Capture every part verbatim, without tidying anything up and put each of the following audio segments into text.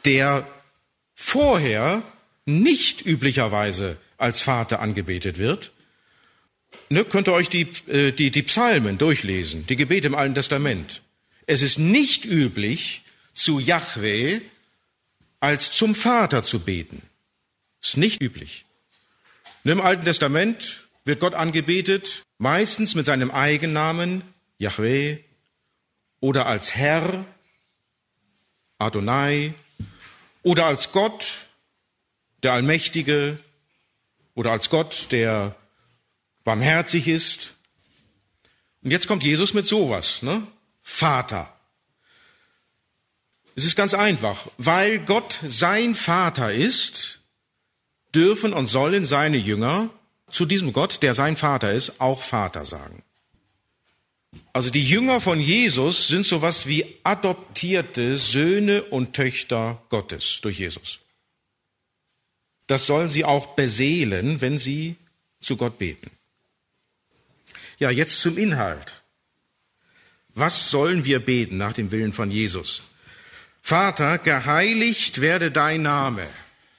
der vorher nicht üblicherweise als Vater angebetet wird. Ne, könnt ihr euch die, äh, die, die Psalmen durchlesen, die Gebete im Alten Testament. Es ist nicht üblich, zu Jahwe als zum Vater zu beten. Ist nicht üblich. Ne, im Alten Testament wird Gott angebetet, meistens mit seinem Eigennamen, Jahwe, oder als Herr, Adonai, oder als Gott, der Allmächtige, oder als Gott, der barmherzig ist. Und jetzt kommt Jesus mit sowas, ne? Vater. Es ist ganz einfach. Weil Gott sein Vater ist, dürfen und sollen seine Jünger zu diesem Gott, der sein Vater ist, auch Vater sagen. Also die Jünger von Jesus sind sowas wie adoptierte Söhne und Töchter Gottes durch Jesus. Das sollen sie auch beseelen, wenn sie zu Gott beten. Ja, jetzt zum Inhalt. Was sollen wir beten nach dem Willen von Jesus? Vater, geheiligt werde dein Name.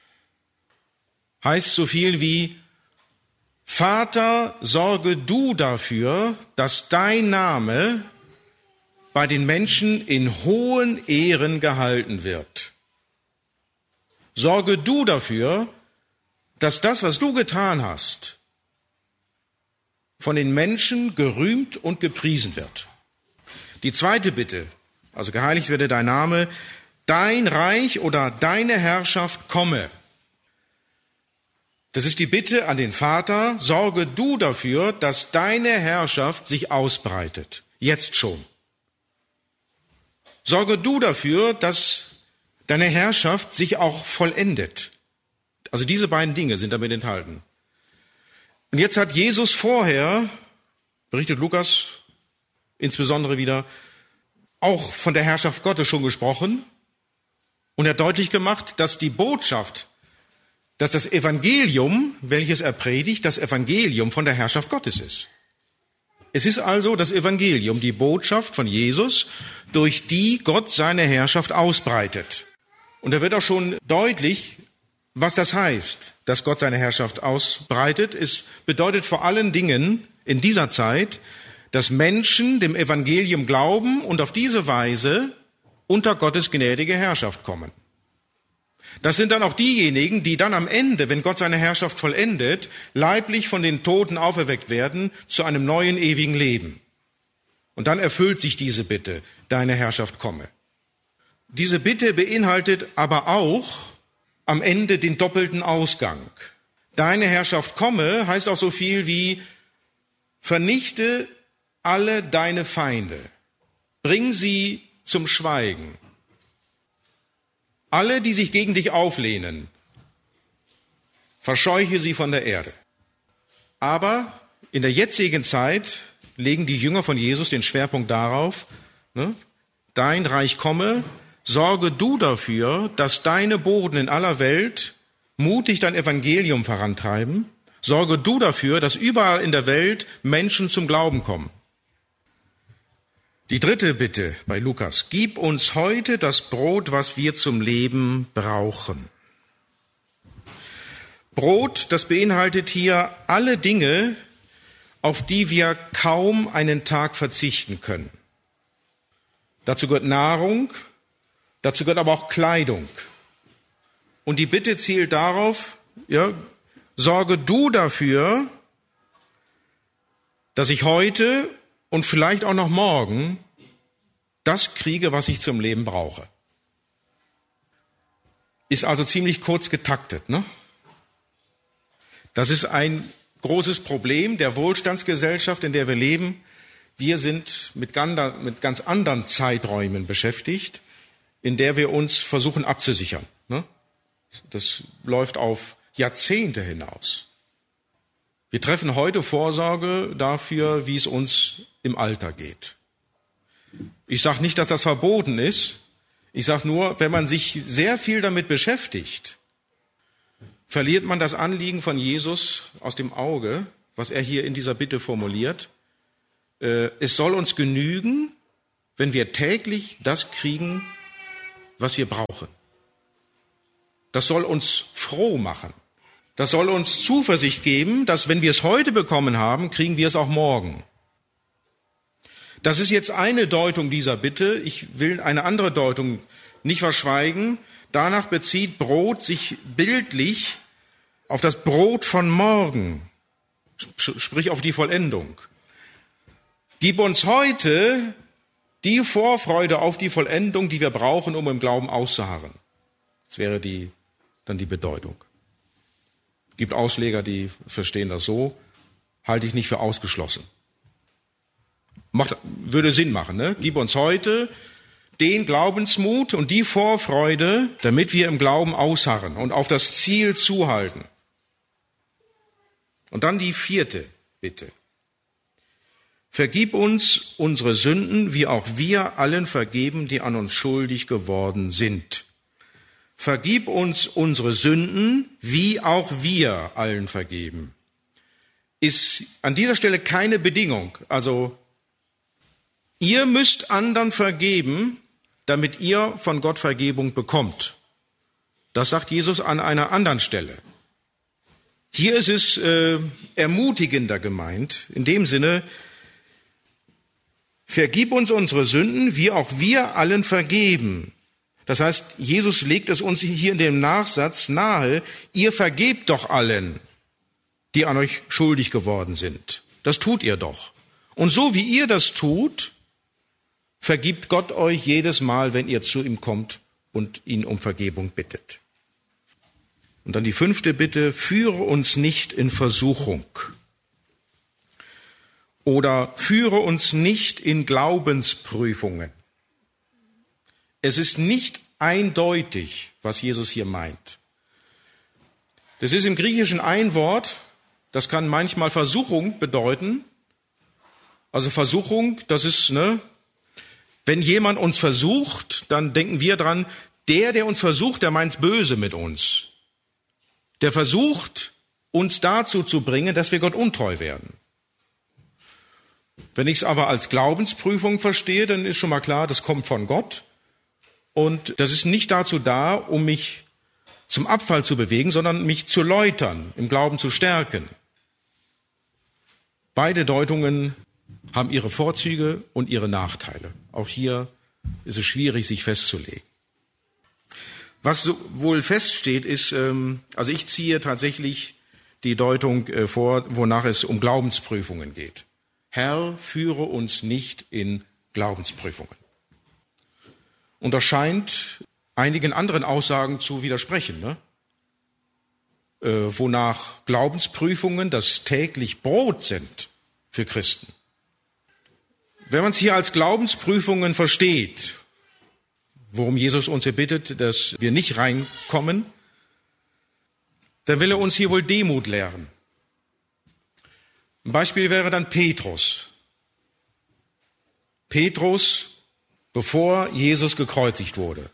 Heißt so viel wie, Vater, sorge du dafür, dass dein Name bei den Menschen in hohen Ehren gehalten wird. Sorge du dafür, dass das, was du getan hast, von den Menschen gerühmt und gepriesen wird. Die zweite Bitte, also geheiligt werde dein Name, dein Reich oder deine Herrschaft komme. Das ist die Bitte an den Vater, sorge du dafür, dass deine Herrschaft sich ausbreitet, jetzt schon. Sorge du dafür, dass deine Herrschaft sich auch vollendet. Also diese beiden Dinge sind damit enthalten. Und jetzt hat Jesus vorher, berichtet Lukas insbesondere wieder, auch von der Herrschaft Gottes schon gesprochen und er hat deutlich gemacht, dass die Botschaft, dass das Evangelium, welches er predigt, das Evangelium von der Herrschaft Gottes ist. Es ist also das Evangelium, die Botschaft von Jesus, durch die Gott seine Herrschaft ausbreitet. Und da wird auch schon deutlich, was das heißt, dass Gott seine Herrschaft ausbreitet. Es bedeutet vor allen Dingen in dieser Zeit, dass Menschen dem Evangelium glauben und auf diese Weise unter Gottes gnädige Herrschaft kommen. Das sind dann auch diejenigen, die dann am Ende, wenn Gott seine Herrschaft vollendet, leiblich von den Toten auferweckt werden zu einem neuen ewigen Leben. Und dann erfüllt sich diese Bitte, deine Herrschaft komme. Diese Bitte beinhaltet aber auch am Ende den doppelten Ausgang. Deine Herrschaft komme heißt auch so viel wie vernichte alle deine Feinde, bring sie zum Schweigen. Alle, die sich gegen dich auflehnen, verscheuche sie von der Erde. Aber in der jetzigen Zeit legen die Jünger von Jesus den Schwerpunkt darauf, ne, dein Reich komme, sorge du dafür, dass deine Boten in aller Welt mutig dein Evangelium vorantreiben. Sorge du dafür, dass überall in der Welt Menschen zum Glauben kommen. Die dritte Bitte bei Lukas, gib uns heute das Brot, was wir zum Leben brauchen. Brot, das beinhaltet hier alle Dinge, auf die wir kaum einen Tag verzichten können. Dazu gehört Nahrung, dazu gehört aber auch Kleidung. Und die Bitte zielt darauf, ja, sorge du dafür, dass ich heute und vielleicht auch noch morgen das kriege, was ich zum Leben brauche. Ist also ziemlich kurz getaktet, ne? Das ist ein großes Problem der Wohlstandsgesellschaft, in der wir leben. Wir sind mit ganz anderen Zeiträumen beschäftigt, in der wir uns versuchen abzusichern, ne? Das läuft auf Jahrzehnte hinaus. Wir treffen heute Vorsorge dafür, wie es uns im Alter geht. Ich sage nicht, dass das verboten ist. Ich sage nur, wenn man sich sehr viel damit beschäftigt, verliert man das Anliegen von Jesus aus dem Auge, was er hier in dieser Bitte formuliert. Es soll uns genügen, wenn wir täglich das kriegen, was wir brauchen. Das soll uns froh machen. Das soll uns Zuversicht geben, dass wenn wir es heute bekommen haben, kriegen wir es auch morgen. Das ist jetzt eine Deutung dieser Bitte. Ich will eine andere Deutung nicht verschweigen. Danach bezieht Brot sich bildlich auf das Brot von morgen, sprich auf die Vollendung. Gib uns heute die Vorfreude auf die Vollendung, die wir brauchen, um im Glauben auszuharren. Das wäre die, dann die Bedeutung. Es gibt Ausleger, die verstehen das so, halte ich nicht für ausgeschlossen. Macht, würde Sinn machen, ne? Gib uns heute den Glaubensmut und die Vorfreude, damit wir im Glauben ausharren und auf das Ziel zuhalten. Und dann die vierte Bitte. Vergib uns unsere Sünden, wie auch wir allen vergeben, die an uns schuldig geworden sind. Vergib uns unsere Sünden, wie auch wir allen vergeben. Ist an dieser Stelle keine Bedingung. Also, ihr müsst anderen vergeben, damit ihr von Gott Vergebung bekommt. Das sagt Jesus an einer anderen Stelle. Hier ist es äh, ermutigender gemeint, in dem Sinne, vergib uns unsere Sünden, wie auch wir allen vergeben. Das heißt, Jesus legt es uns hier in dem Nachsatz nahe, ihr vergebt doch allen, die an euch schuldig geworden sind. Das tut ihr doch. Und so wie ihr das tut, vergibt Gott euch jedes Mal, wenn ihr zu ihm kommt und ihn um Vergebung bittet. Und dann die fünfte Bitte, führe uns nicht in Versuchung. Oder führe uns nicht in Glaubensprüfungen. Es ist nicht eindeutig, was Jesus hier meint. Das ist im Griechischen ein Wort, das kann manchmal Versuchung bedeuten. Also Versuchung, das ist, ne, wenn jemand uns versucht, dann denken wir dran, der, der uns versucht, der meint's böse mit uns. Der versucht, uns dazu zu bringen, dass wir Gott untreu werden. Wenn ich es aber als Glaubensprüfung verstehe, dann ist schon mal klar, das kommt von Gott. Und das ist nicht dazu da, um mich zum Abfall zu bewegen, sondern mich zu läutern, im Glauben zu stärken. Beide Deutungen haben ihre Vorzüge und ihre Nachteile. Auch hier ist es schwierig, sich festzulegen. Was wohl feststeht, ist, also ich ziehe tatsächlich die Deutung vor, wonach es um Glaubensprüfungen geht. Herr, führe uns nicht in Glaubensprüfungen. Und das scheint einigen anderen Aussagen zu widersprechen, ne? Äh, wonach Glaubensprüfungen das täglich Brot sind für Christen. Wenn man es hier als Glaubensprüfungen versteht, worum Jesus uns hier bittet, dass wir nicht reinkommen, dann will er uns hier wohl Demut lehren. Ein Beispiel wäre dann Petrus. Petrus, bevor Jesus gekreuzigt wurde.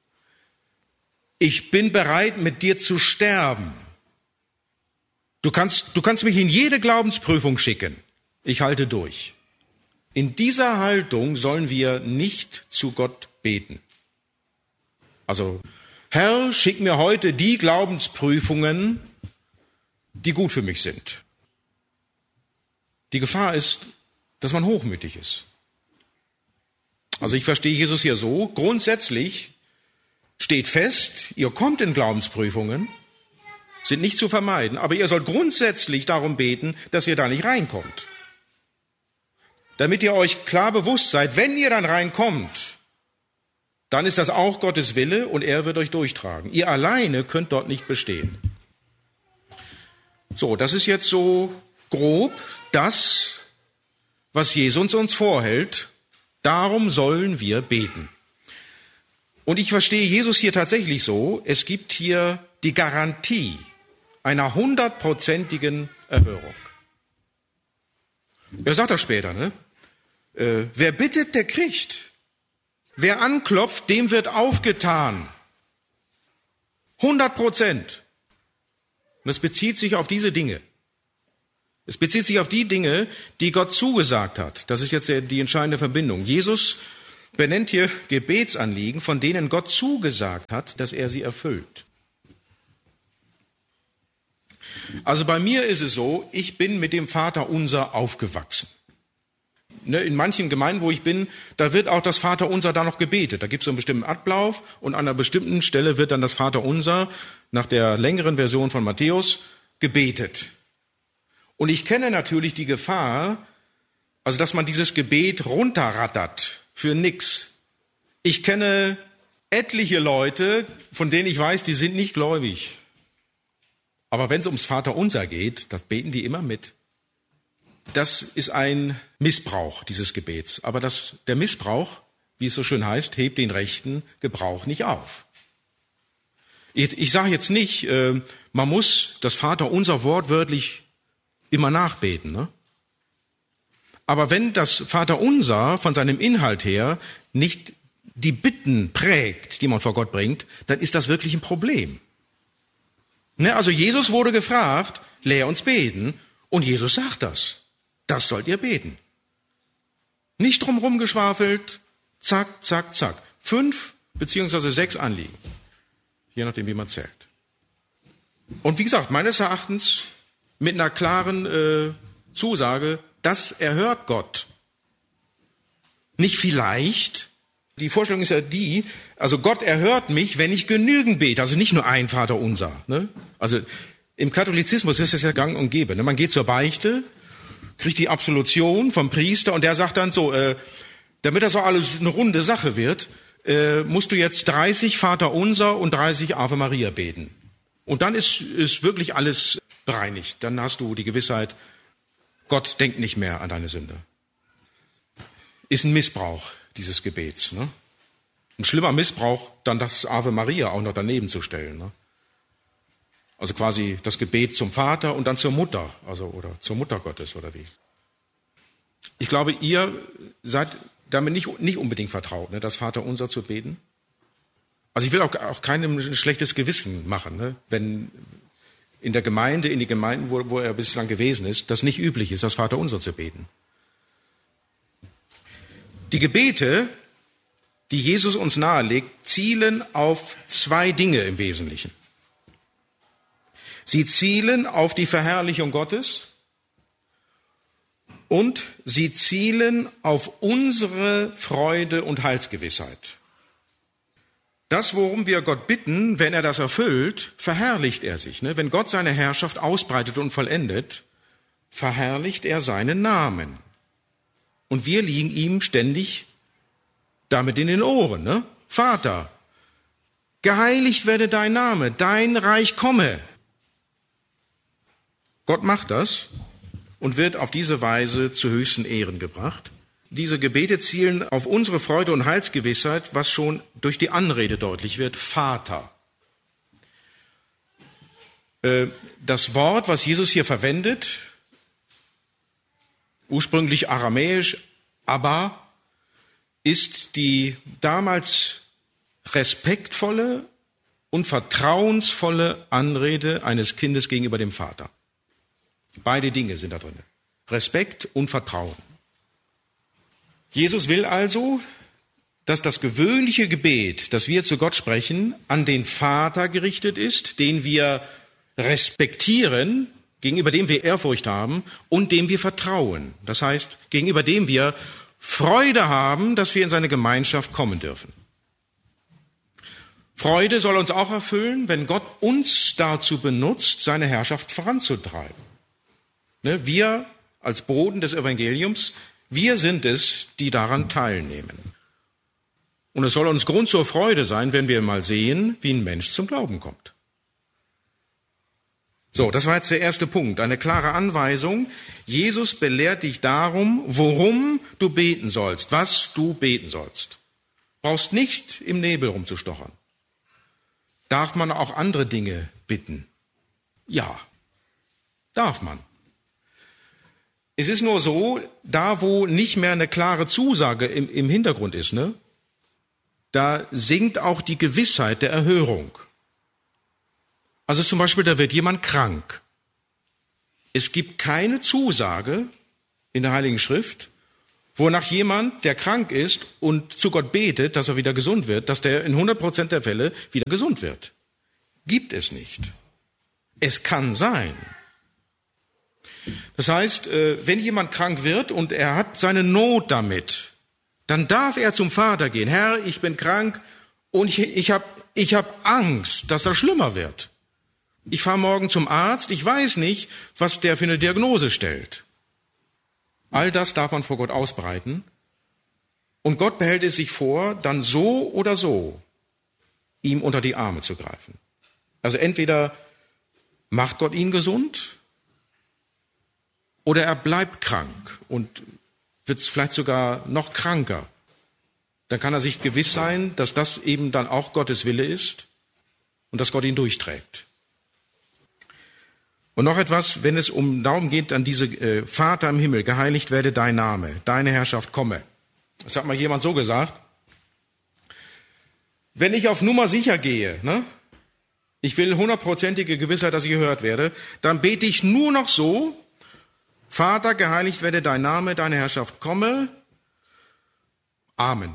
Ich bin bereit, mit dir zu sterben. Du kannst, du kannst mich in jede Glaubensprüfung schicken. Ich halte durch. In dieser Haltung sollen wir nicht zu Gott beten. Also, Herr, schick mir heute die Glaubensprüfungen, die gut für mich sind. Die Gefahr ist, dass man hochmütig ist. Also ich verstehe Jesus hier so, grundsätzlich steht fest, ihr kommt in Glaubensprüfungen, sind nicht zu vermeiden, aber ihr sollt grundsätzlich darum beten, dass ihr da nicht reinkommt. Damit ihr euch klar bewusst seid, wenn ihr dann reinkommt, dann ist das auch Gottes Wille und er wird euch durchtragen. Ihr alleine könnt dort nicht bestehen. So, das ist jetzt so grob das, was Jesus uns vorhält. Darum sollen wir beten. Und ich verstehe Jesus hier tatsächlich so, es gibt hier die Garantie einer hundertprozentigen Erhörung. Er sagt das später, ne? Äh, wer bittet, der kriegt. Wer anklopft, dem wird aufgetan. hundert Prozent. Und es bezieht sich auf diese Dinge. Es bezieht sich auf die Dinge, die Gott zugesagt hat. Das ist jetzt die entscheidende Verbindung. Jesus benennt hier Gebetsanliegen, von denen Gott zugesagt hat, dass er sie erfüllt. Also bei mir ist es so, ich bin mit dem Vaterunser aufgewachsen. Ne, in manchen Gemeinden, wo ich bin, da wird auch das Vaterunser da noch gebetet. Da gibt es so einen bestimmten Ablauf und an einer bestimmten Stelle wird dann das Vaterunser nach der längeren Version von Matthäus gebetet. Und ich kenne natürlich die Gefahr, also dass man dieses Gebet runterrattert für nix. Ich kenne etliche Leute, von denen ich weiß, die sind nicht gläubig. Aber wenn es ums Vaterunser geht, das beten die immer mit. Das ist ein Missbrauch dieses Gebets. Aber das, der Missbrauch, wie es so schön heißt, hebt den rechten Gebrauch nicht auf. Ich, ich sage jetzt nicht, äh, man muss das Vaterunser wortwörtlich immer nachbeten. Ne? Aber wenn das Vaterunser von seinem Inhalt her nicht die Bitten prägt, die man vor Gott bringt, dann ist das wirklich ein Problem. Ne? Also Jesus wurde gefragt, lehr uns beten. Und Jesus sagt das. Das sollt ihr beten. Nicht drumherum geschwafelt, zack, zack, zack. Fünf beziehungsweise sechs Anliegen. Je nachdem, wie man zählt. Und wie gesagt, meines Erachtens mit einer klaren äh, Zusage, das erhört Gott. Nicht vielleicht. Die Vorstellung ist ja die, also Gott erhört mich, wenn ich genügend bete. Also nicht nur ein Vaterunser. Ne? Also im Katholizismus ist es ja gang und gäbe. Ne? Man geht zur Beichte, kriegt die Absolution vom Priester und der sagt dann so, äh, damit das auch alles eine runde Sache wird, äh, musst du jetzt dreißig Vaterunser und dreißig Ave Maria beten. Und dann ist, ist wirklich alles bereinigt. Dann hast du die Gewissheit, Gott denkt nicht mehr an deine Sünde. Ist ein Missbrauch dieses Gebets. Ne? Ein schlimmer Missbrauch, dann das Ave Maria auch noch daneben zu stellen. Ne? Also quasi das Gebet zum Vater und dann zur Mutter, also oder zur Mutter Gottes oder wie. Ich glaube, ihr seid damit nicht, nicht unbedingt vertraut, ne, das Vaterunser zu beten. Also ich will auch, auch keinem ein schlechtes Gewissen machen, ne, wenn in der Gemeinde, in die Gemeinden, wo, wo er bislang gewesen ist, das nicht üblich ist, das Vaterunser zu beten. Die Gebete, die Jesus uns nahelegt, zielen auf zwei Dinge im Wesentlichen. Sie zielen auf die Verherrlichung Gottes und sie zielen auf unsere Freude und Heilsgewissheit. Das, worum wir Gott bitten, wenn er das erfüllt, verherrlicht er sich. Ne? Wenn Gott seine Herrschaft ausbreitet und vollendet, verherrlicht er seinen Namen. Und wir liegen ihm ständig damit in den Ohren. Ne? Vater, geheiligt werde dein Name, dein Reich komme. Gott macht das und wird auf diese Weise zu höchsten Ehren gebracht. Diese Gebete zielen auf unsere Freude und Heilsgewissheit, was schon durch die Anrede deutlich wird, Vater. Das Wort, was Jesus hier verwendet, ursprünglich aramäisch, Abba, ist die damals respektvolle und vertrauensvolle Anrede eines Kindes gegenüber dem Vater. Beide Dinge sind da drin. Respekt und Vertrauen. Jesus will also, dass das gewöhnliche Gebet, das wir zu Gott sprechen, an den Vater gerichtet ist, den wir respektieren, gegenüber dem wir Ehrfurcht haben und dem wir vertrauen. Das heißt, gegenüber dem wir Freude haben, dass wir in seine Gemeinschaft kommen dürfen. Freude soll uns auch erfüllen, wenn Gott uns dazu benutzt, seine Herrschaft voranzutreiben. Wir als Boden des Evangeliums, wir sind es, die daran teilnehmen. Und es soll uns Grund zur Freude sein, wenn wir mal sehen, wie ein Mensch zum Glauben kommt. So, das war jetzt der erste Punkt, eine klare Anweisung. Jesus belehrt dich darum, worum du beten sollst, was du beten sollst. Brauchst nicht im Nebel rumzustochern. Darf man auch andere Dinge bitten? Ja, darf man. Es ist nur so, da wo nicht mehr eine klare Zusage im, im Hintergrund ist, ne, da sinkt auch die Gewissheit der Erhörung. Also zum Beispiel, da wird jemand krank. Es gibt keine Zusage in der Heiligen Schrift, wonach jemand, der krank ist und zu Gott betet, dass er wieder gesund wird, dass der in hundert Prozent der Fälle wieder gesund wird. Gibt es nicht. Es kann sein, Das heißt, wenn jemand krank wird und er hat seine Not damit, dann darf er zum Vater gehen. Herr, ich bin krank und ich, ich habe ich hab Angst, dass das schlimmer wird. Ich fahre morgen zum Arzt, ich weiß nicht, was der für eine Diagnose stellt. All das darf man vor Gott ausbreiten. Und Gott behält es sich vor, dann so oder so ihm unter die Arme zu greifen. Also entweder macht Gott ihn gesund oder er bleibt krank und wird vielleicht sogar noch kranker. Dann kann er sich gewiss sein, dass das eben dann auch Gottes Wille ist und dass Gott ihn durchträgt. Und noch etwas, wenn es um darum geht, an diese äh, Vater im Himmel, geheiligt werde dein Name, deine Herrschaft komme. Das hat mal jemand so gesagt. Wenn ich auf Nummer sicher gehe, ne, ich will hundertprozentige Gewissheit, dass ich gehört werde, dann bete ich nur noch so: Vater, geheiligt werde dein Name, deine Herrschaft komme. Amen.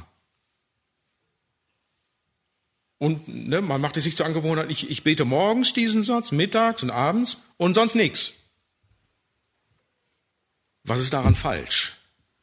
Und ne, man macht es sich zur Angewohnheit, ich, ich bete morgens diesen Satz, mittags und abends und sonst nichts. Was ist daran falsch?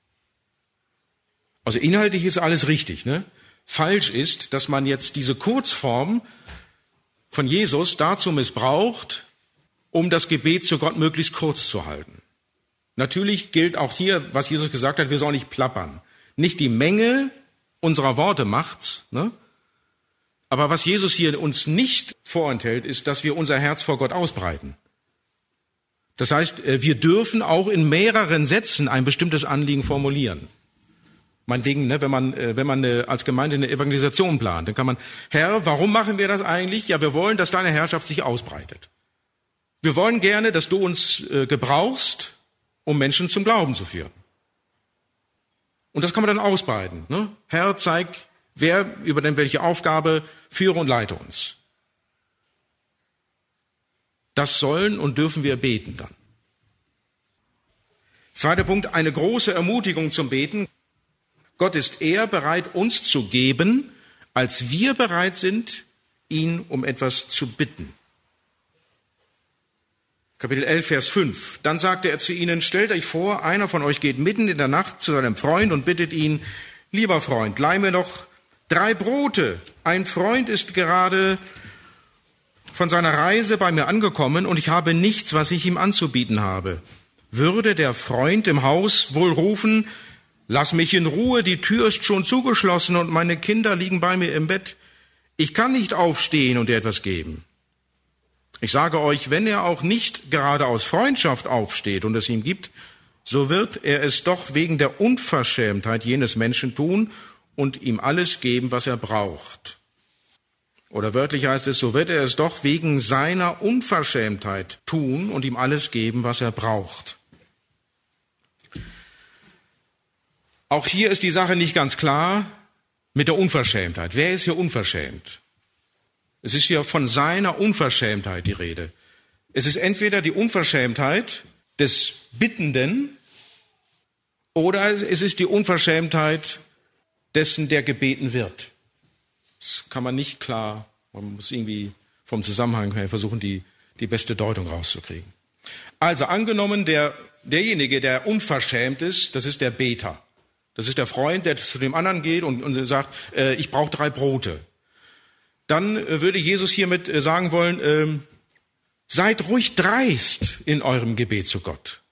Also inhaltlich ist alles richtig, ne? Falsch ist, dass man jetzt diese Kurzform von Jesus dazu missbraucht, um das Gebet zu Gott möglichst kurz zu halten. Natürlich gilt auch hier, was Jesus gesagt hat, wir sollen nicht plappern. Nicht die Menge unserer Worte macht's, ne? Aber was Jesus hier uns nicht vorenthält, ist, dass wir unser Herz vor Gott ausbreiten. Das heißt, wir dürfen auch in mehreren Sätzen ein bestimmtes Anliegen formulieren. Meinetwegen, ne, wenn man, wenn man eine, als Gemeinde eine Evangelisation plant, dann kann man: Herr, warum machen wir das eigentlich? Ja, wir wollen, dass deine Herrschaft sich ausbreitet. Wir wollen gerne, dass du uns äh, gebrauchst, um Menschen zum Glauben zu führen. Und das kann man dann ausbreiten. Ne? Herr, zeig, wer übernimmt welche Aufgabe, führe und leite uns. Das sollen und dürfen wir beten dann. Zweiter Punkt, eine große Ermutigung zum Beten. Gott ist eher bereit, uns zu geben, als wir bereit sind, ihn um etwas zu bitten. Kapitel elf, Vers fünf. Dann sagte er zu ihnen: Stellt euch vor, einer von euch geht mitten in der Nacht zu seinem Freund und bittet ihn: Lieber Freund, leih mir noch drei Brote. Ein Freund ist gerade von seiner Reise bei mir angekommen und ich habe nichts, was ich ihm anzubieten habe. Würde der Freund im Haus wohl rufen: Lass mich in Ruhe, die Tür ist schon zugeschlossen und meine Kinder liegen bei mir im Bett. Ich kann nicht aufstehen und dir etwas geben. Ich sage euch, wenn er auch nicht gerade aus Freundschaft aufsteht und es ihm gibt, so wird er es doch wegen der Unverschämtheit jenes Menschen tun und ihm alles geben, was er braucht. Oder wörtlich heißt es, so wird er es doch wegen seiner Unverschämtheit tun und ihm alles geben, was er braucht. Auch hier ist die Sache nicht ganz klar mit der Unverschämtheit. Wer ist hier unverschämt? Es ist hier von seiner Unverschämtheit die Rede. Es ist entweder die Unverschämtheit des Bittenden oder es ist die Unverschämtheit dessen, der gebeten wird. Das kann man nicht klar, man muss irgendwie vom Zusammenhang her versuchen, die, die beste Deutung rauszukriegen. Also angenommen, der, derjenige, der unverschämt ist, das ist der Beter. Das ist der Freund, der zu dem anderen geht und, und sagt, äh, ich brauche drei Brote. Dann äh, würde Jesus hiermit äh, sagen wollen, äh, seid ruhig dreist in eurem Gebet zu Gott.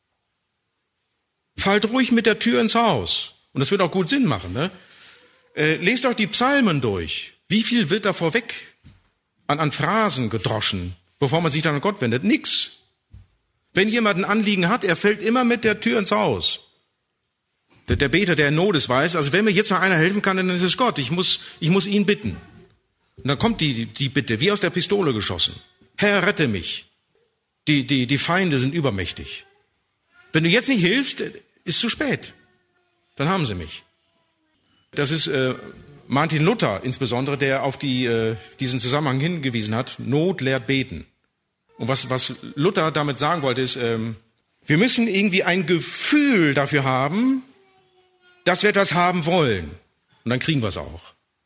Fallt ruhig mit der Tür ins Haus. Und das wird auch gut Sinn machen. Ne? Äh, lest euch die Psalmen durch. Wie viel wird da vorweg an, an Phrasen gedroschen, bevor man sich dann an Gott wendet? Nix. Wenn jemand ein Anliegen hat, er fällt immer mit der Tür ins Haus. Der, der Beter, der in Not ist, weiß, also wenn mir jetzt noch einer helfen kann, dann ist es Gott. Ich muss, ich muss ihn bitten. Und dann kommt die, die Bitte, wie aus der Pistole geschossen. Herr, rette mich. Die, die, die Feinde sind übermächtig. Wenn du jetzt nicht hilfst, ist zu spät. Dann haben sie mich. Das ist äh, Martin Luther insbesondere, der auf die, äh, diesen Zusammenhang hingewiesen hat. Not lehrt beten. Und was, was Luther damit sagen wollte, ist, ähm, wir müssen irgendwie ein Gefühl dafür haben, dass wir etwas haben wollen. Und dann kriegen wir es auch.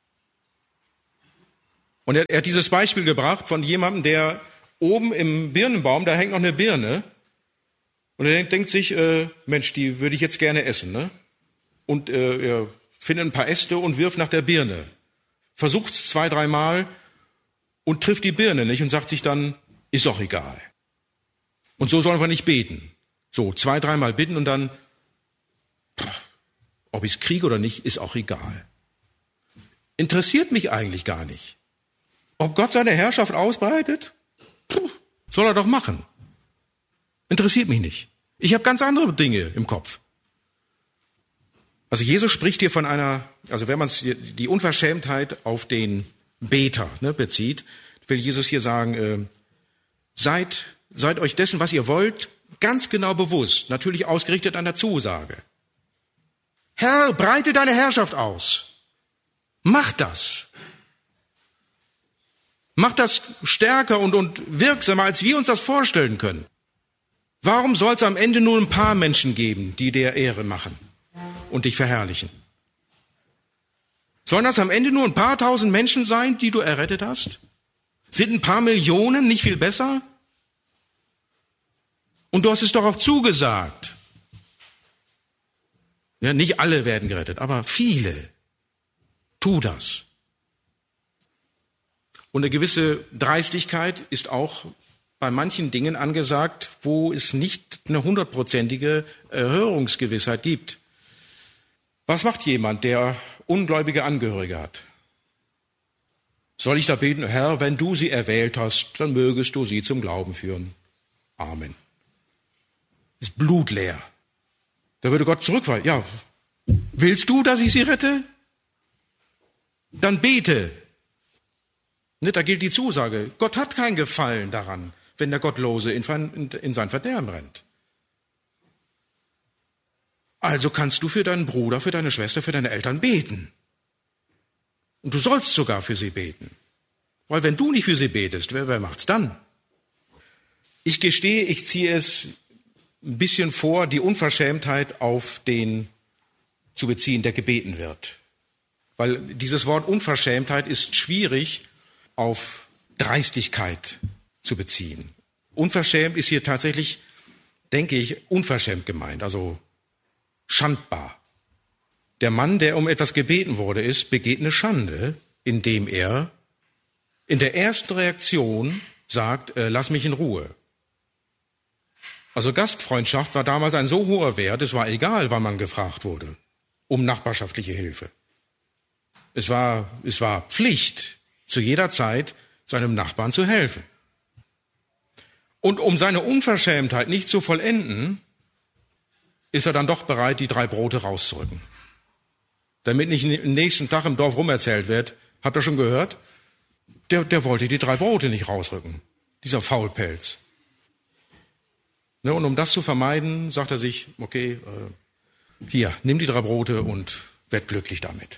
Und er, er hat dieses Beispiel gebracht von jemandem, der oben im Birnenbaum, da hängt noch eine Birne, Und er denkt, denkt sich, äh, Mensch, die würde ich jetzt gerne essen, ne? Und äh, er findet ein paar Äste und wirft nach der Birne. Versucht es zwei, dreimal und trifft die Birne nicht und sagt sich dann, ist doch egal. Und so sollen wir nicht beten. So, zwei, dreimal bitten und dann, pff, ob ich es kriege oder nicht, ist auch egal. Interessiert mich eigentlich gar nicht. Ob Gott seine Herrschaft ausbreitet, pff, soll er doch machen. Interessiert mich nicht. Ich habe ganz andere Dinge im Kopf. Also Jesus spricht hier von einer, also wenn man die Unverschämtheit auf den Beter ne, bezieht, will Jesus hier sagen, äh, seid, seid euch dessen, was ihr wollt, ganz genau bewusst, natürlich ausgerichtet an der Zusage. Herr, breite deine Herrschaft aus. Mach das. Mach das stärker und, und wirksamer, als wir uns das vorstellen können. Warum soll es am Ende nur ein paar Menschen geben, die dir Ehre machen und dich verherrlichen? Sollen das am Ende nur ein paar tausend Menschen sein, die du errettet hast? Sind ein paar Millionen nicht viel besser? Und du hast es doch auch zugesagt. Ja, nicht alle werden gerettet, aber viele. Tu das. Und eine gewisse Dreistigkeit ist auch bei manchen Dingen angesagt, wo es nicht eine hundertprozentige Erhörungsgewissheit gibt. Was macht jemand, der ungläubige Angehörige hat? Soll ich da beten, Herr, wenn du sie erwählt hast, dann mögest du sie zum Glauben führen. Amen. Ist blutleer. Da würde Gott zurückweisen. Ja, willst du, dass ich sie rette? Dann bete. Da gilt die Zusage. Gott hat kein Gefallen daran, wenn der Gottlose in sein Verderben rennt. Also kannst du für deinen Bruder, für deine Schwester, für deine Eltern beten. Und du sollst sogar für sie beten. Weil wenn du nicht für sie betest, wer, wer macht's dann? Ich gestehe, ich ziehe es ein bisschen vor, die Unverschämtheit auf den zu beziehen, der gebeten wird. Weil dieses Wort Unverschämtheit ist schwierig auf Dreistigkeit zu beziehen. Unverschämt ist hier tatsächlich, denke ich, unverschämt gemeint, also schandbar. Der Mann, der um etwas gebeten wurde, ist, begeht eine Schande, indem er in der ersten Reaktion sagt, äh, lass mich in Ruhe. Also Gastfreundschaft war damals ein so hoher Wert, es war egal, wann man gefragt wurde, um nachbarschaftliche Hilfe. Es war, es war Pflicht, zu jeder Zeit seinem Nachbarn zu helfen. Und um seine Unverschämtheit nicht zu vollenden, ist er dann doch bereit, die drei Brote rauszurücken. Damit nicht am nächsten Tag im Dorf rumerzählt wird, habt ihr schon gehört? Der, der wollte die drei Brote nicht rausrücken, dieser Faulpelz. Ne, und um das zu vermeiden, sagt er sich, okay, äh, hier, nimm die drei Brote und werd glücklich damit.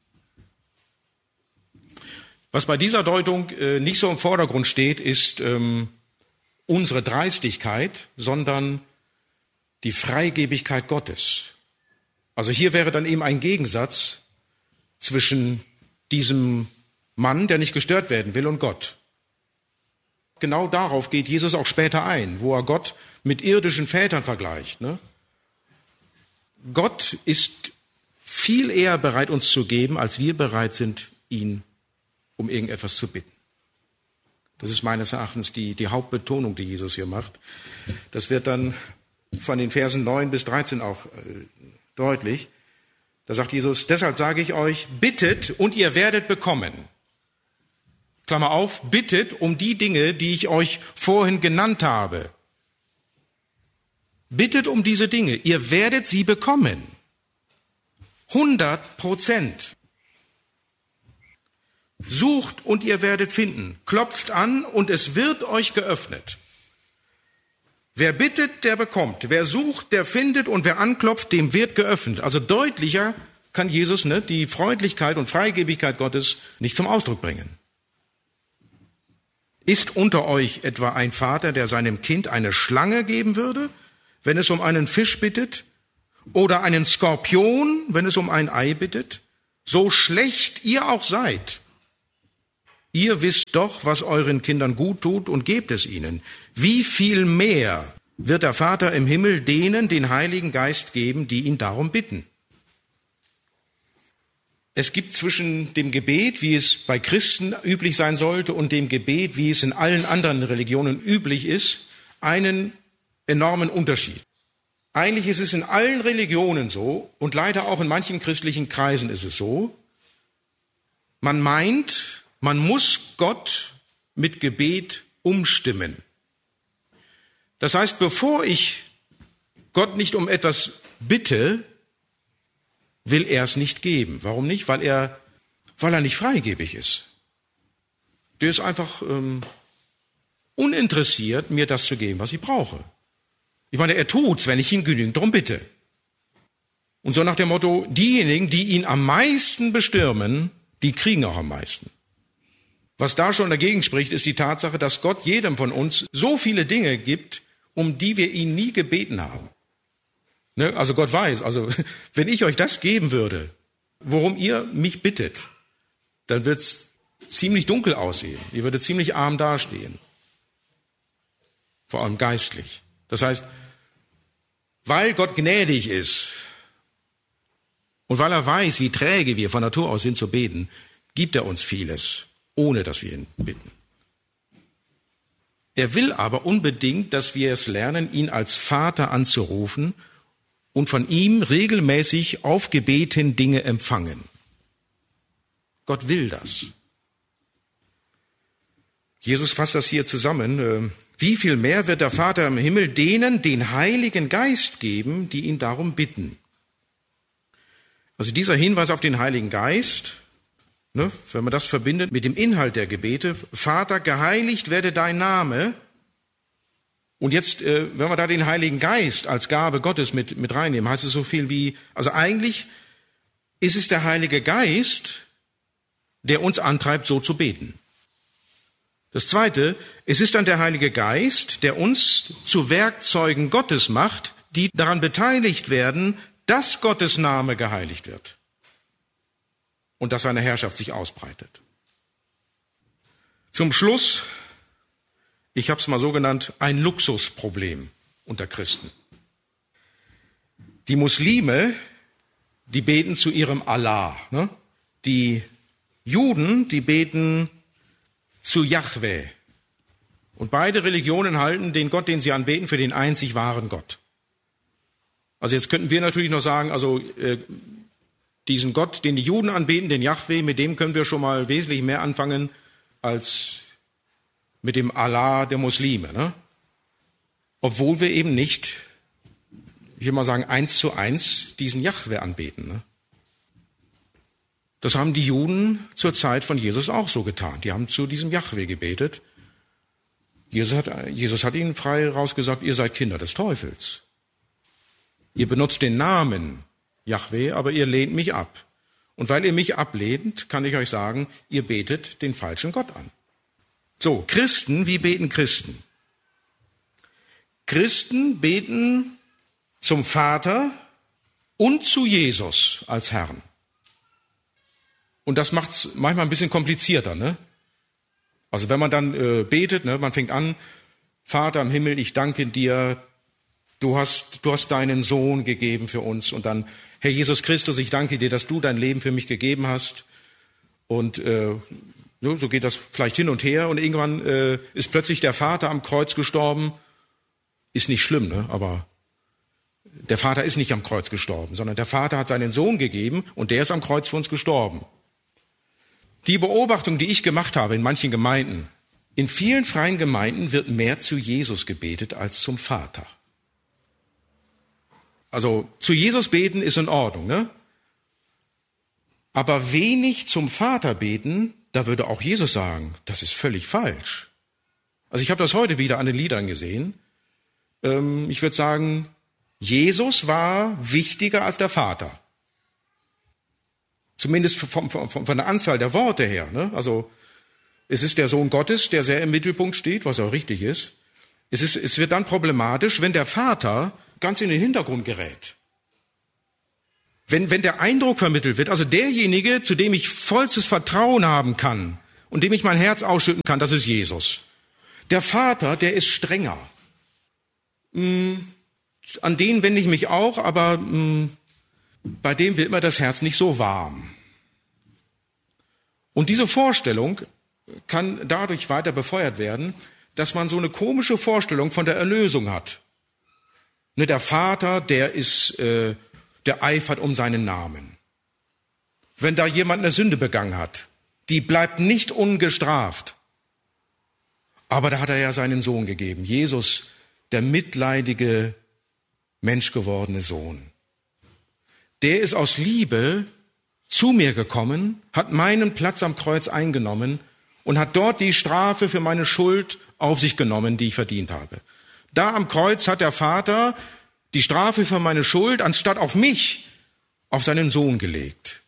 Was bei dieser Deutung äh, nicht so im Vordergrund steht, ist ähm, unsere Dreistigkeit, sondern die Freigebigkeit Gottes. Also hier wäre dann eben ein Gegensatz zwischen diesem Mann, der nicht gestört werden will, und Gott. Genau darauf geht Jesus auch später ein, wo er Gott mit irdischen Vätern vergleicht. Ne? Gott ist viel eher bereit, uns zu geben, als wir bereit sind, ihn um irgendetwas zu bitten. Das ist meines Erachtens die, die Hauptbetonung, die Jesus hier macht. Das wird dann von den Versen neun bis dreizehn auch äh, deutlich. Da sagt Jesus, deshalb sage ich euch, bittet und ihr werdet bekommen. Klammer auf, bittet um die Dinge, die ich euch vorhin genannt habe. Bittet um diese Dinge, ihr werdet sie bekommen. hundert Prozent. Sucht und ihr werdet finden. Klopft an und es wird euch geöffnet. Wer bittet, der bekommt. Wer sucht, der findet. Und wer anklopft, dem wird geöffnet. Also deutlicher kann Jesus ne, die Freundlichkeit und Freigebigkeit Gottes nicht zum Ausdruck bringen. Ist unter euch etwa ein Vater, der seinem Kind eine Schlange geben würde, wenn es um einen Fisch bittet? Oder einen Skorpion, wenn es um ein Ei bittet? So schlecht ihr auch seid. Ihr wisst doch, was euren Kindern gut tut und gebt es ihnen. Wie viel mehr wird der Vater im Himmel denen den Heiligen Geist geben, die ihn darum bitten. Es gibt zwischen dem Gebet, wie es bei Christen üblich sein sollte, und dem Gebet, wie es in allen anderen Religionen üblich ist, einen enormen Unterschied. Eigentlich ist es in allen Religionen so, und leider auch in manchen christlichen Kreisen ist es so, man meint, man muss Gott mit Gebet umstimmen. Das heißt, bevor ich Gott nicht um etwas bitte, will er es nicht geben. Warum nicht? Weil er, weil er nicht freigebig ist. Der ist einfach ähm, uninteressiert, mir das zu geben, was ich brauche. Ich meine, er tut's, wenn ich ihn genügend darum bitte. Und so nach dem Motto, diejenigen, die ihn am meisten bestürmen, die kriegen auch am meisten. Was da schon dagegen spricht, ist die Tatsache, dass Gott jedem von uns so viele Dinge gibt, um die wir ihn nie gebeten haben. Ne? Also Gott weiß, also wenn ich euch das geben würde, worum ihr mich bittet, dann wird's ziemlich dunkel aussehen. Ihr würdet ziemlich arm dastehen. Vor allem geistlich. Das heißt, weil Gott gnädig ist und weil er weiß, wie träge wir von Natur aus sind zu beten, gibt er uns vieles, ohne dass wir ihn bitten. Er will aber unbedingt, dass wir es lernen, ihn als Vater anzurufen und von ihm regelmäßig auf Gebeten Dinge empfangen. Gott will das. Jesus fasst das hier zusammen. Wie viel mehr wird der Vater im Himmel denen den Heiligen Geist geben, die ihn darum bitten? Also dieser Hinweis auf den Heiligen Geist, ne, wenn man das verbindet mit dem Inhalt der Gebete, Vater, geheiligt werde dein Name. Und jetzt, äh, wenn wir da den Heiligen Geist als Gabe Gottes mit, mit reinnehmen, heißt es so viel wie, also eigentlich ist es der Heilige Geist, der uns antreibt, so zu beten. Das Zweite, es ist dann der Heilige Geist, der uns zu Werkzeugen Gottes macht, die daran beteiligt werden, dass Gottes Name geheiligt wird und dass seine Herrschaft sich ausbreitet. Zum Schluss, ich habe es mal so genannt, ein Luxusproblem unter Christen. Die Muslime, die beten zu ihrem Allah. Ne? Die Juden, die beten zu Jahwe. Und beide Religionen halten den Gott, den sie anbeten, für den einzig wahren Gott. Also jetzt könnten wir natürlich noch sagen, also äh, diesen Gott, den die Juden anbeten, den Jahwe, mit dem können wir schon mal wesentlich mehr anfangen als mit dem Allah der Muslime. Ne? Obwohl wir eben nicht, ich will mal sagen, eins zu eins diesen Jahwe anbeten. Ne? Das haben die Juden zur Zeit von Jesus auch so getan. Die haben zu diesem Jahwe gebetet. Jesus hat, Jesus hat ihnen frei rausgesagt, ihr seid Kinder des Teufels. Ihr benutzt den Namen Jahwe, aber ihr lehnt mich ab. Und weil ihr mich ablehnt, kann ich euch sagen, ihr betet den falschen Gott an. So, Christen, wie beten Christen? Christen beten zum Vater und zu Jesus als Herrn. Und das macht's manchmal ein bisschen komplizierter, ne? Also wenn man dann äh, betet, ne, man fängt an, Vater im Himmel, ich danke dir, du hast, du hast deinen Sohn gegeben für uns. Und dann, Herr Jesus Christus, ich danke dir, dass du dein Leben für mich gegeben hast. Und äh, so geht das vielleicht hin und her. Und irgendwann äh, ist plötzlich der Vater am Kreuz gestorben. Ist nicht schlimm, ne? Aber der Vater ist nicht am Kreuz gestorben, sondern der Vater hat seinen Sohn gegeben und der ist am Kreuz für uns gestorben. Die Beobachtung, die ich gemacht habe in manchen Gemeinden, in vielen freien Gemeinden wird mehr zu Jesus gebetet als zum Vater. Also zu Jesus beten ist in Ordnung, ne? Aber wenig zum Vater beten, da würde auch Jesus sagen, das ist völlig falsch. Also ich habe das heute wieder an den Liedern gesehen. Ähm, ich würde sagen, Jesus war wichtiger als der Vater. Zumindest von, von, von der Anzahl der Worte her. Ne? Also es ist der Sohn Gottes, der sehr im Mittelpunkt steht, was auch richtig ist. Es ist, es wird dann problematisch, wenn der Vater ganz in den Hintergrund gerät. Wenn, wenn der Eindruck vermittelt wird, also derjenige, zu dem ich vollstes Vertrauen haben kann und dem ich mein Herz ausschütten kann, das ist Jesus. Der Vater, der ist strenger. mh, an den wende ich mich auch, aber mh, bei dem wird mir das Herz nicht so warm. Und diese Vorstellung kann dadurch weiter befeuert werden, dass man so eine komische Vorstellung von der Erlösung hat. Ne, der Vater, der ist, äh, der eifert um seinen Namen. Wenn da jemand eine Sünde begangen hat, die bleibt nicht ungestraft. Aber da hat er ja seinen Sohn gegeben. Jesus, der mitleidige, menschgewordene Sohn. Der ist aus Liebe zu mir gekommen, hat meinen Platz am Kreuz eingenommen und hat dort die Strafe für meine Schuld auf sich genommen, die ich verdient habe. Da am Kreuz hat der Vater die Strafe für meine Schuld anstatt auf mich auf seinen Sohn gelegt.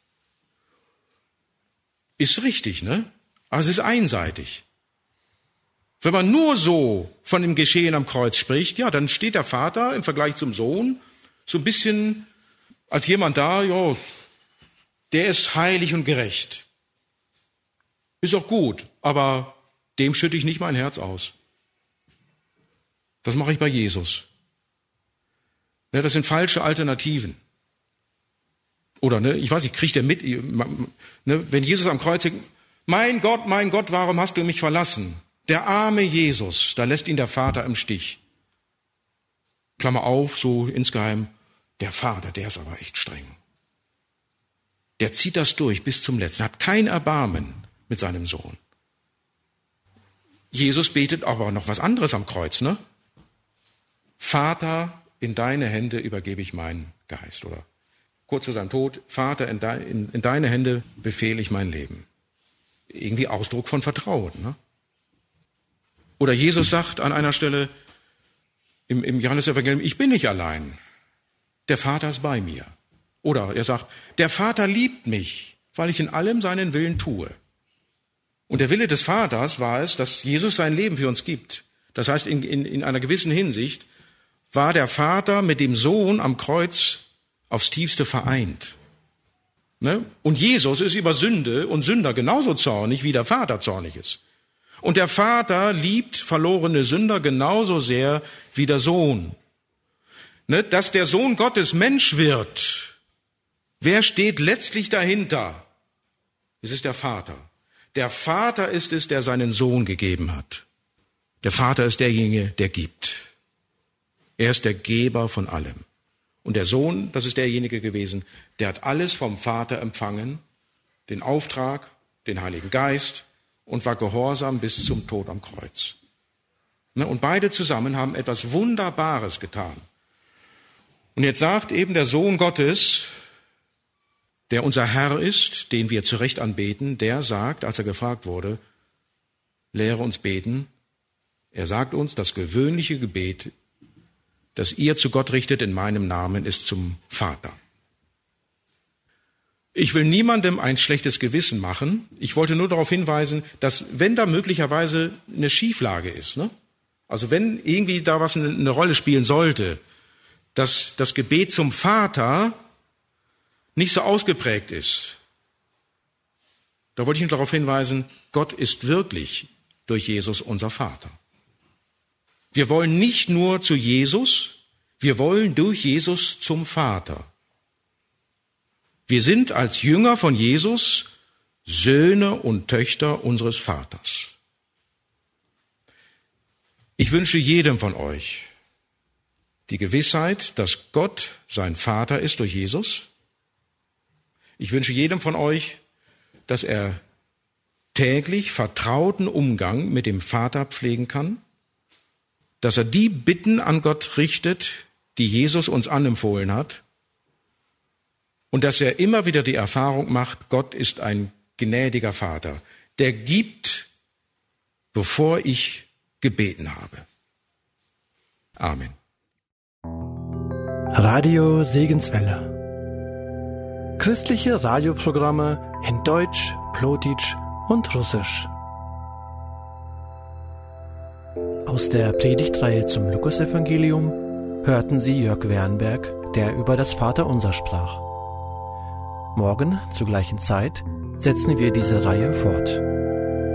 Ist richtig, ne? Aber es ist einseitig. Wenn man nur so von dem Geschehen am Kreuz spricht, ja, dann steht der Vater im Vergleich zum Sohn so ein bisschen als jemand da, ja, der ist heilig und gerecht. Ist auch gut, aber dem schütte ich nicht mein Herz aus. Das mache ich bei Jesus. Ja, das sind falsche Alternativen. Oder, ne, ich weiß nicht, kriegt er mit, ne, wenn Jesus am Kreuz sagt, mein Gott, mein Gott, warum hast du mich verlassen? Der arme Jesus, da lässt ihn der Vater im Stich. Klammer auf, so insgeheim, der Vater, der ist aber echt streng. Der zieht das durch bis zum Letzten, hat kein Erbarmen mit seinem Sohn. Jesus betet aber noch was anderes am Kreuz, ne? Vater, in deine Hände übergebe ich meinen Geist, oder? Kurz vor seinem Tod, Vater, in, de, in, in deine Hände befehle ich mein Leben. Irgendwie Ausdruck von Vertrauen, ne? Oder Jesus sagt an einer Stelle im, im Johannesevangelium, ich bin nicht allein, der Vater ist bei mir. Oder er sagt, der Vater liebt mich, weil ich in allem seinen Willen tue. Und der Wille des Vaters war es, dass Jesus sein Leben für uns gibt. Das heißt, in, in, in einer gewissen Hinsicht war der Vater mit dem Sohn am Kreuz aufs Tiefste vereint. Ne? Und Jesus ist über Sünde und Sünder genauso zornig, wie der Vater zornig ist. Und der Vater liebt verlorene Sünder genauso sehr wie der Sohn. Ne? Dass der Sohn Gottes Mensch wird, wer steht letztlich dahinter? Es ist der Vater. Der Vater ist es, der seinen Sohn gegeben hat. Der Vater ist derjenige, der gibt. Er ist der Geber von allem. Und der Sohn, das ist derjenige gewesen, der hat alles vom Vater empfangen, den Auftrag, den Heiligen Geist, und war gehorsam bis zum Tod am Kreuz. Und beide zusammen haben etwas Wunderbares getan. Und jetzt sagt eben der Sohn Gottes, der unser Herr ist, den wir zu Recht anbeten, der sagt, als er gefragt wurde, lehre uns beten. Er sagt uns, das gewöhnliche Gebet, das ihr zu Gott richtet in meinem Namen, ist zum Vater. Ich will niemandem ein schlechtes Gewissen machen. Ich wollte nur darauf hinweisen, dass wenn da möglicherweise eine Schieflage ist, ne? Also wenn irgendwie da was eine Rolle spielen sollte, dass das Gebet zum Vater nicht so ausgeprägt ist, da wollte ich nur darauf hinweisen, Gott ist wirklich durch Jesus unser Vater. Wir wollen nicht nur zu Jesus, wir wollen durch Jesus zum Vater. Wir sind als Jünger von Jesus Söhne und Töchter unseres Vaters. Ich wünsche jedem von euch die Gewissheit, dass Gott sein Vater ist durch Jesus. Ich wünsche jedem von euch, dass er täglich vertrauten Umgang mit dem Vater pflegen kann, dass er die Bitten an Gott richtet, die Jesus uns anempfohlen hat, und dass er immer wieder die Erfahrung macht, Gott ist ein gnädiger Vater, der gibt, bevor ich gebeten habe. Amen. Radio Segenswelle. Christliche Radioprogramme in Deutsch, Plotitsch und Russisch. Aus der Predigtreihe zum Lukasevangelium hörten Sie Jörg Wernberg, der über das Vaterunser sprach. Morgen zur gleichen Zeit setzen wir diese Reihe fort.